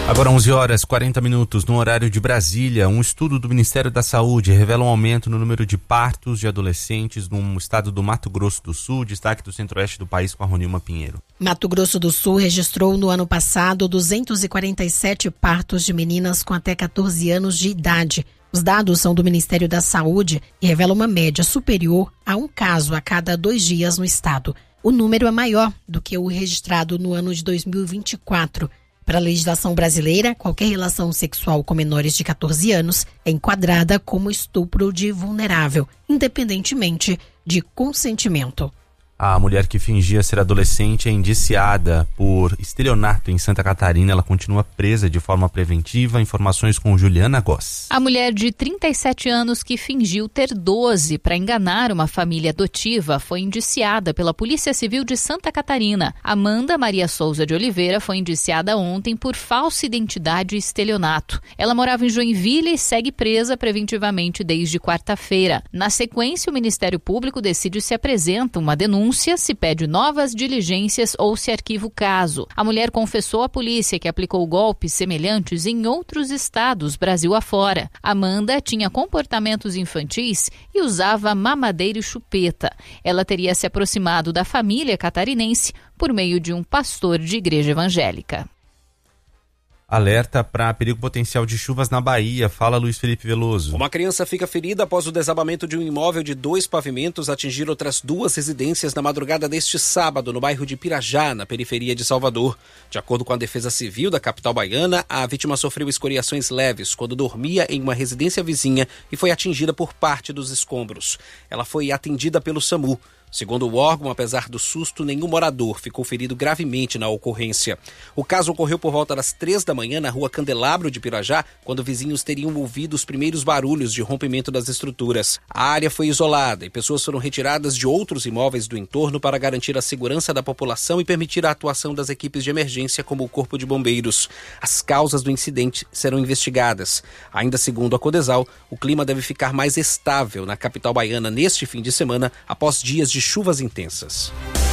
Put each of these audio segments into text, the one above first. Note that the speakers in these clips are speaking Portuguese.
Agora 11h40 no horário de Brasília. Um estudo do Ministério da Saúde revela um aumento no número de partos de adolescentes no estado do Mato Grosso do Sul, destaque do centro-oeste do país com a Ronilma Pinheiro. Mato Grosso do Sul registrou no ano passado 247 partos de meninas com até 14 anos de idade. Os dados são do Ministério da Saúde e revelam uma média superior a um caso a cada 2 dias no estado. O número é maior do que o registrado no ano de 2024. Para a legislação brasileira, qualquer relação sexual com menores de 14 anos é enquadrada como estupro de vulnerável, independentemente de consentimento. A mulher que fingia ser adolescente é indiciada por estelionato em Santa Catarina. Ela continua presa de forma preventiva. Informações com Juliana Goss. A mulher de 37 anos que fingiu ter 12 para enganar uma família adotiva foi indiciada pela Polícia Civil de Santa Catarina. Amanda Maria Souza de Oliveira foi indiciada ontem por falsa identidade e estelionato. Ela morava em Joinville e segue presa preventivamente desde quarta-feira. Na sequência, o Ministério Público decide se apresenta uma denúncia, se pede novas diligências ou se arquiva o caso. A mulher confessou à polícia que aplicou golpes semelhantes em outros estados, Brasil afora. Amanda tinha comportamentos infantis e usava mamadeira e chupeta. Ela teria se aproximado da família catarinense por meio de um pastor de igreja evangélica. Alerta para perigo potencial de chuvas na Bahia. Fala Luiz Felipe Veloso. Uma criança fica ferida após o desabamento de um imóvel de 2 pavimentos atingir outras 2 residências na madrugada deste sábado, no bairro de Pirajá, na periferia de Salvador. De acordo com a Defesa Civil da capital baiana, a vítima sofreu escoriações leves quando dormia em uma residência vizinha e foi atingida por parte dos escombros. Ela foi atendida pelo SAMU. Segundo o órgão, apesar do susto, nenhum morador ficou ferido gravemente na ocorrência. O caso ocorreu por volta das 3 da manhã na rua Candelabro de Pirajá, quando vizinhos teriam ouvido os primeiros barulhos de rompimento das estruturas. A área foi isolada e pessoas foram retiradas de outros imóveis do entorno para garantir a segurança da população e permitir a atuação das equipes de emergência como o Corpo de Bombeiros. As causas do incidente serão investigadas. Ainda segundo a Codesal, o clima deve ficar mais estável na capital baiana neste fim de semana, após dias de chuvas intensas.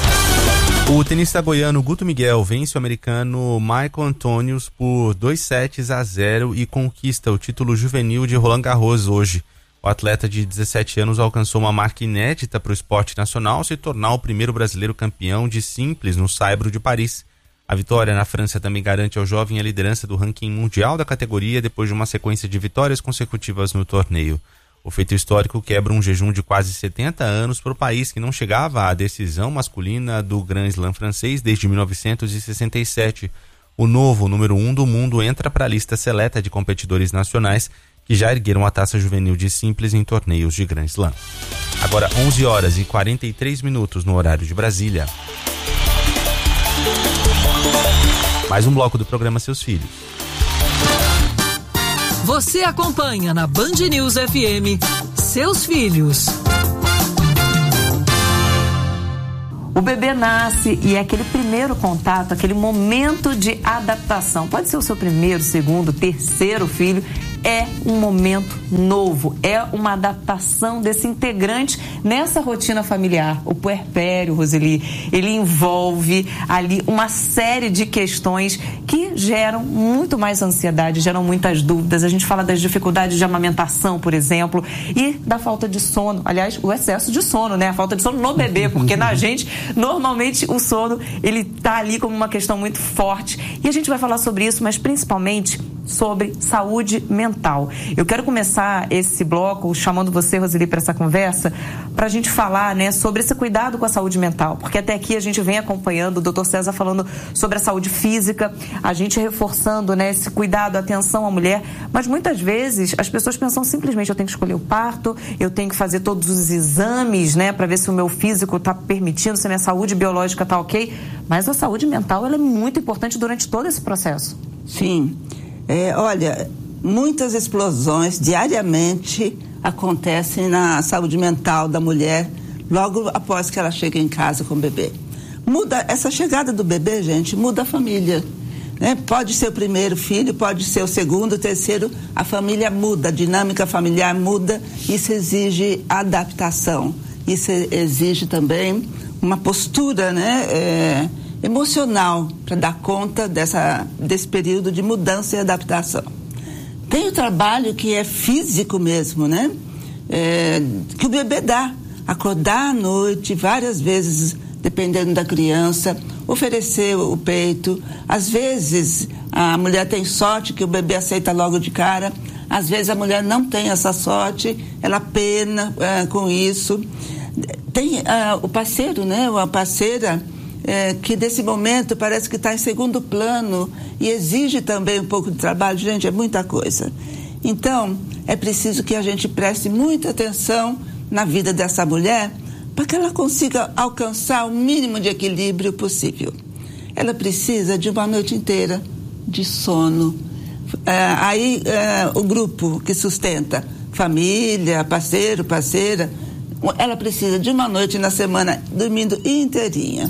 O tenista goiano Guto Miguel vence o americano Michael Antonius por 2-0 e conquista o título juvenil de Roland Garros hoje. O atleta de 17 anos alcançou uma marca inédita para o esporte nacional ao se tornar o primeiro brasileiro campeão de simples no Saibro de Paris. A vitória na França também garante ao jovem a liderança do ranking mundial da categoria depois de uma sequência de vitórias consecutivas no torneio. O feito histórico quebra um jejum de quase 70 anos para o país, que não chegava à decisão masculina do Grand Slam francês desde 1967. O novo número 1 do mundo entra para a lista seleta de competidores nacionais que já ergueram a taça juvenil de simples em torneios de Grand Slam. Agora 11h43 no horário de Brasília. Mais um bloco do programa Seus Filhos. Você acompanha na Band News FM Seus Filhos. O bebê nasce e é aquele primeiro contato, aquele momento de adaptação. Pode ser o seu primeiro, segundo, terceiro filho. É um momento novo, é uma adaptação desse integrante nessa rotina familiar. O puerpério, Roseli, ele envolve ali uma série de questões que geram muito mais ansiedade, geram muitas dúvidas. A gente fala das dificuldades de amamentação, por exemplo, e da falta de sono. Aliás, o excesso de sono, né? A falta de sono no bebê, porque na gente, normalmente, o sono, ele tá ali como uma questão muito forte. E a gente vai falar sobre isso, mas principalmente sobre saúde mental. Eu quero começar esse bloco chamando você, Roseli, para essa conversa, para a gente falar, né, sobre esse cuidado com a saúde mental, porque até aqui a gente vem acompanhando o Dr. César falando sobre a saúde física, a gente reforçando, né, esse cuidado, atenção à mulher, mas muitas vezes as pessoas pensam simplesmente, eu tenho que escolher o parto, eu tenho que fazer todos os exames, né, para ver se o meu físico está permitindo, se a minha saúde biológica está ok, mas a saúde mental, ela é muito importante durante todo esse processo. Sim. Olha, muitas explosões diariamente acontecem na saúde mental da mulher logo após que ela chega em casa com o bebê. Muda, essa chegada do bebê, gente, muda a família, né? Pode ser o primeiro filho, pode ser o segundo, o terceiro, a família muda, a dinâmica familiar muda, isso exige adaptação, isso exige também uma postura, né? emocional para dar conta desse período de mudança e adaptação. Tem o trabalho que é físico mesmo, né? Que o bebê dá. Acordar à noite, várias vezes, dependendo da criança, oferecer o peito. Às vezes, a mulher tem sorte que o bebê aceita logo de cara. Às vezes, a mulher não tem essa sorte, ela pena com isso. Tem o parceiro, né? Ou a parceira, que nesse momento parece que está em segundo plano e exige também um pouco de trabalho. Gente, é muita coisa. Então, é preciso que a gente preste muita atenção na vida dessa mulher para que ela consiga alcançar o mínimo de equilíbrio possível. Ela precisa de uma noite inteira de sono. O grupo que sustenta, família, parceiro, parceira, ela precisa de uma noite na semana dormindo inteirinha.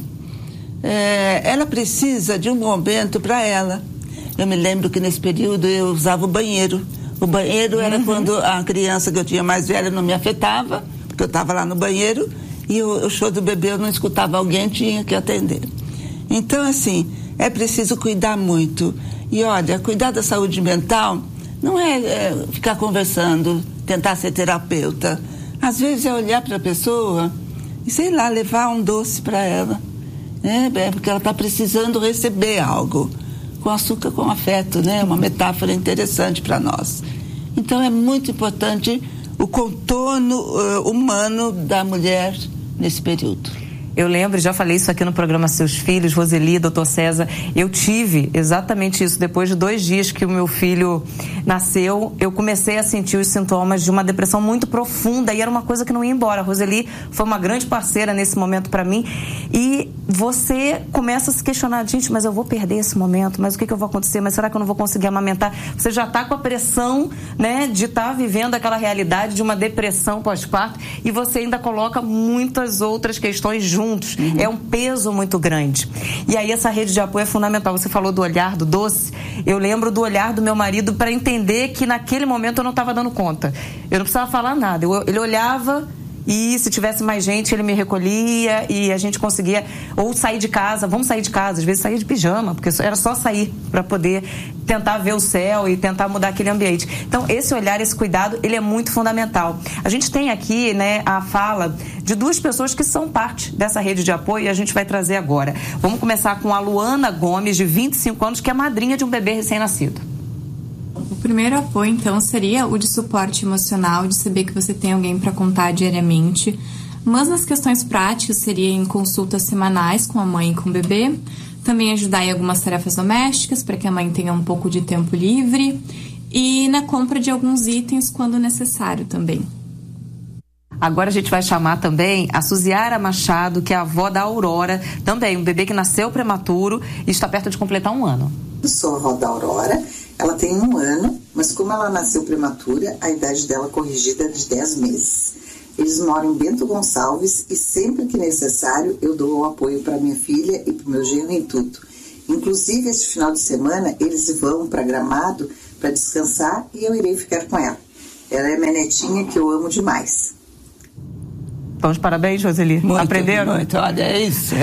Ela precisa de um momento para ela. Eu me lembro que nesse período eu usava o banheiro. O banheiro era quando a criança que eu tinha mais velha não me afetava, porque eu estava lá no banheiro e o choro do bebê eu não escutava alguém, tinha que atender. Então, assim, é preciso cuidar muito. E olha, cuidar da saúde mental não é ficar conversando, tentar ser terapeuta. Às vezes é olhar para a pessoa e, sei lá, levar um doce para ela, né? Porque ela está precisando receber algo. Com açúcar, com afeto, né? Uma metáfora interessante para nós. Então, é muito importante o contorno humano da mulher nesse período. Eu lembro, já falei isso aqui no programa Seus Filhos, Roseli, doutor César, eu tive exatamente isso. Depois de 2 dias que o meu filho nasceu, eu comecei a sentir os sintomas de uma depressão muito profunda e era uma coisa que não ia embora. A Roseli foi uma grande parceira nesse momento para mim e você começa a se questionar, gente, mas eu vou perder esse momento, mas o que eu vou acontecer? Mas será que eu não vou conseguir amamentar? Você já está com a pressão, né, de estar vivendo aquela realidade de uma depressão pós-parto e você ainda coloca muitas outras questões juntas. É um peso muito grande. E aí essa rede de apoio é fundamental. Você falou do olhar do doce. Eu lembro do olhar do meu marido para entender que naquele momento eu não estava dando conta. Eu não precisava falar nada. Ele olhava e se tivesse mais gente ele me recolhia e a gente conseguia ou sair de casa, vamos sair de casa, às vezes sair de pijama, porque era só sair para poder tentar ver o céu e tentar mudar aquele ambiente. Então esse olhar, esse cuidado, ele é muito fundamental. A gente tem aqui, né, a fala de 2 pessoas que são parte dessa rede de apoio e a gente vai trazer agora. Vamos começar com a Luana Gomes, de 25 anos, que é madrinha de um bebê recém-nascido. O primeiro apoio, então, seria o de suporte emocional, de saber que você tem alguém para contar diariamente. Mas nas questões práticas, seria em consultas semanais com a mãe e com o bebê. Também ajudar em algumas tarefas domésticas, para que a mãe tenha um pouco de tempo livre. E na compra de alguns itens, quando necessário também. Agora a gente vai chamar também a Suziara Machado, que é a avó da Aurora. Também um bebê que nasceu prematuro e está perto de completar 1 ano. Eu sou a avó da Aurora. Ela tem 1 ano, mas como ela nasceu prematura, a idade dela corrigida é de 10 meses. Eles moram em Bento Gonçalves e sempre que necessário eu dou o apoio para minha filha e para o meu genro em tudo. Inclusive, este final de semana, eles vão para Gramado para descansar e eu irei ficar com ela. Ela é minha netinha que eu amo demais. Então, os parabéns, Roseli. Muito, aprenderam? Muito, olha, é isso.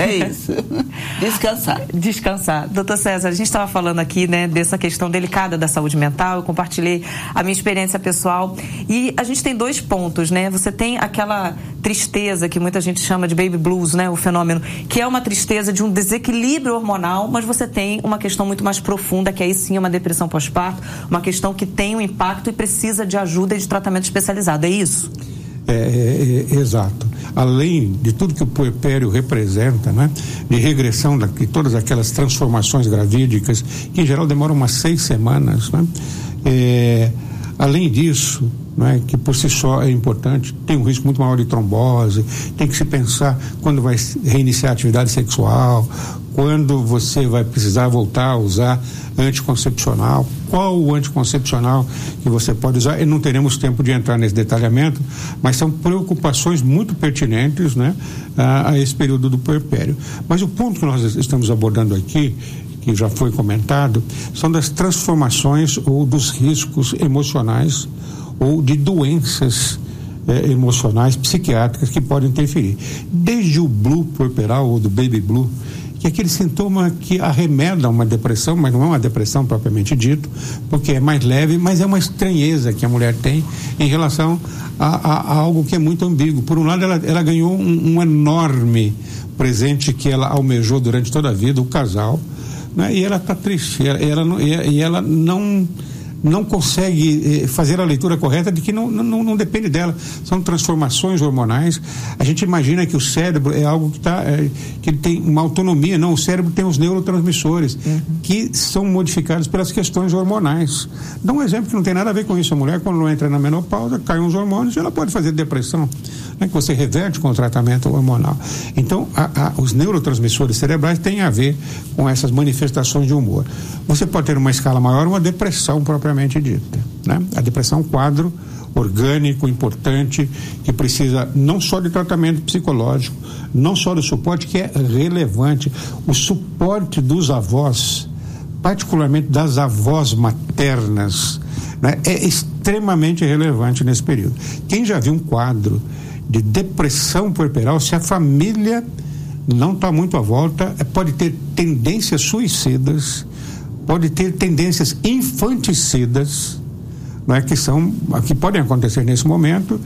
Descansar. Doutor César, a gente estava falando aqui, né, dessa questão delicada da saúde mental, eu compartilhei a minha experiência pessoal e a gente tem 2 pontos, né? Você tem aquela tristeza que muita gente chama de baby blues, né, o fenômeno, que é uma tristeza de um desequilíbrio hormonal, mas você tem uma questão muito mais profunda, que aí sim é uma depressão pós-parto, uma questão que tem um impacto e precisa de ajuda e de tratamento especializado, é isso? Exato. Além de tudo que o puerpério representa, né, de regressão de todas aquelas transformações gravídicas, que em geral demoram umas 6 semanas, né, além disso, né, que por si só é importante, tem um risco muito maior de trombose, tem que se pensar quando vai reiniciar a atividade sexual, quando você vai precisar voltar a usar anticoncepcional, qual o anticoncepcional que você pode usar, e não teremos tempo de entrar nesse detalhamento, mas são preocupações muito pertinentes, né, a esse período do puerpério. Mas o ponto que nós estamos abordando aqui, que já foi comentado, são das transformações ou dos riscos emocionais ou de doenças emocionais, psiquiátricas que podem interferir. Desde o blue puerperal ou do baby blue, que é aquele sintoma que arremeda uma depressão, mas não é uma depressão propriamente dito, porque é mais leve, mas é uma estranheza que a mulher tem em relação a algo que é muito ambíguo. Por um lado, ela ganhou um enorme presente que ela almejou durante toda a vida, o casal, né? E ela está triste, ela não consegue fazer a leitura correta de que não depende dela. São transformações hormonais. A gente imagina que o cérebro é algo que ele tem uma autonomia. Não, o cérebro tem os neurotransmissores que são modificados pelas questões hormonais. Dá um exemplo que não tem nada a ver com isso. A mulher, quando ela entra na menopausa, cai uns hormônios e ela pode fazer depressão, né, que você reverte com o tratamento hormonal. Então, os neurotransmissores cerebrais têm a ver com essas manifestações de humor. Você pode ter uma escala maior, uma depressão propriamente dita, né? A depressão é um quadro orgânico, importante, que precisa não só de tratamento psicológico, não só do suporte, que é relevante. O suporte dos avós, particularmente das avós maternas, né, é extremamente relevante nesse período. Quem já viu um quadro de depressão puerperal, se a família não está muito à volta, pode ter tendências suicidas, pode ter tendências infanticidas, né, que podem acontecer nesse momento,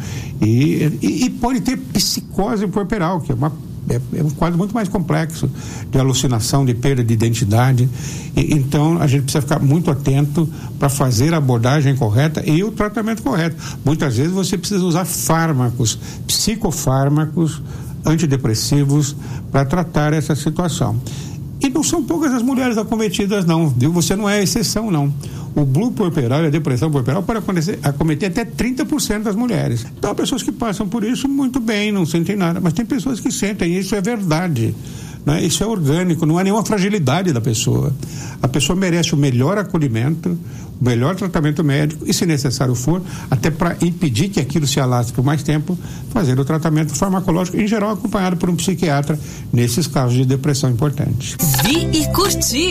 e pode ter psicose puerperal, que é um quadro muito mais complexo de alucinação, de perda de identidade. Então a gente precisa ficar muito atento para fazer a abordagem correta e o tratamento correto. Muitas vezes você precisa usar fármacos, psicofármacos, antidepressivos, para tratar essa situação. E não são poucas as mulheres acometidas, não, viu? Você não é exceção, não. O blue puerperal e a depressão puerperal pode acometer até 30% das mulheres. Então, há pessoas que passam por isso muito bem, não sentem nada, mas tem pessoas que sentem, e isso é verdade, né? Isso é orgânico, não é nenhuma fragilidade da pessoa. A pessoa merece o melhor acolhimento, o melhor tratamento médico e, se necessário for, até para impedir que aquilo se alastre por mais tempo, fazer o tratamento farmacológico, em geral acompanhado por um psiquiatra, nesses casos de depressão importante. Vi e curti.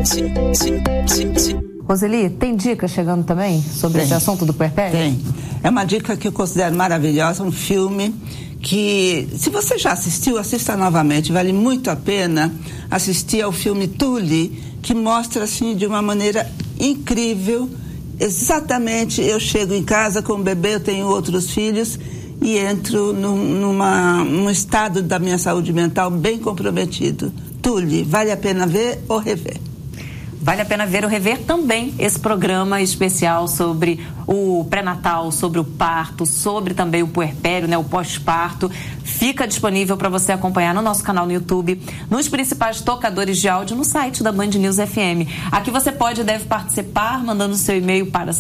Roseli, tem dica chegando também sobre esse assunto do puerpério? Tem. É uma dica que eu considero maravilhosa, um filme que, se você já assistiu, assista novamente. Vale muito a pena assistir ao filme Tully, que mostra, assim, de uma maneira incrível, exatamente, eu chego em casa com o bebê, eu tenho outros filhos e entro num estado da minha saúde mental bem comprometido. Tully, vale a pena ver ou rever? Vale a pena ver ou rever também esse programa especial sobre o pré-natal, sobre o parto, sobre também o puerpério, né, o pós-parto. Fica disponível para você acompanhar no nosso canal no YouTube, nos principais tocadores de áudio, no site da Band News FM. Aqui você pode e deve participar mandando seu e-mail para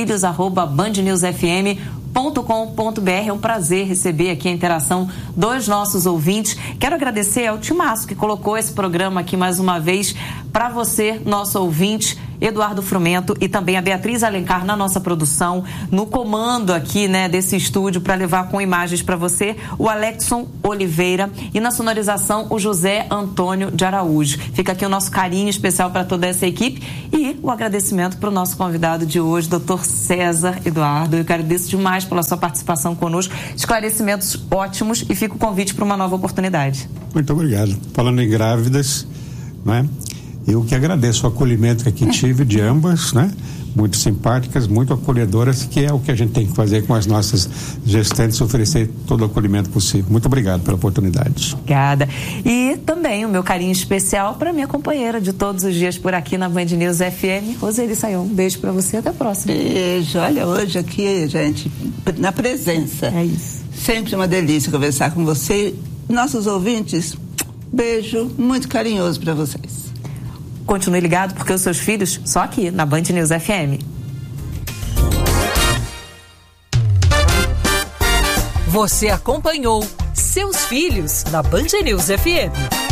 seusfilhos@bandnewsfm.com.br. É um prazer receber aqui a interação dos nossos ouvintes. Quero agradecer ao Timaço que colocou esse programa aqui mais uma vez para você, nosso ouvinte, Eduardo Frumento, e também a Beatriz Alencar na nossa produção, no comando aqui, né, desse estúdio para levar com imagens para você, o Alexson Oliveira, e na sonorização o José Antônio de Araújo. Fica aqui o nosso carinho especial para toda essa equipe e o agradecimento para o nosso convidado de hoje, Dr. César Eduardo. Eu agradeço demais pela sua participação conosco, esclarecimentos ótimos, e fica o convite para uma nova oportunidade. Muito obrigado. Falando em grávidas, né? Eu que agradeço o acolhimento que aqui tive de ambas, né? Muito simpáticas, muito acolhedoras, que é o que a gente tem que fazer com as nossas gestantes, oferecer todo o acolhimento possível. Muito obrigado pela oportunidade. Obrigada. E também o meu carinho especial para minha companheira de todos os dias por aqui na Band News FM, Roseli Sayão. Um beijo para você, até a próxima. Beijo. Olha, hoje aqui, gente, na presença. É isso. Sempre uma delícia conversar com você. Nossos ouvintes, beijo muito carinhoso para vocês. Continue ligado, porque os seus filhos só aqui na Band News FM. Você acompanhou Seus Filhos na Band News FM.